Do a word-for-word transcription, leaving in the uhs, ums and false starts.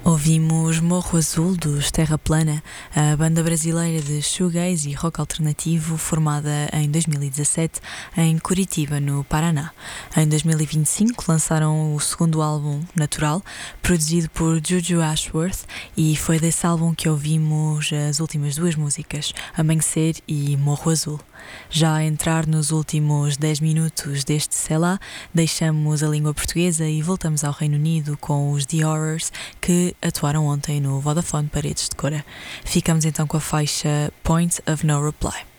Ouvimos Morro Azul dos Terra Plana, a banda brasileira de shoegaze e rock alternativo formada em dois mil e dezassete em Curitiba, no Paraná. Em dois mil e vinte e cinco lançaram o segundo álbum, Natural, produzido por Juju Ashworth, e foi desse álbum que ouvimos as últimas duas músicas, Amanhecer e Morro Azul. Já a entrar nos últimos dez minutos deste Sei Lá, deixamos a língua portuguesa e voltamos ao Reino Unido com os The Horrors, que atuaram ontem no Vodafone Paredes de Cora. Ficamos então com a faixa Point of No Reply.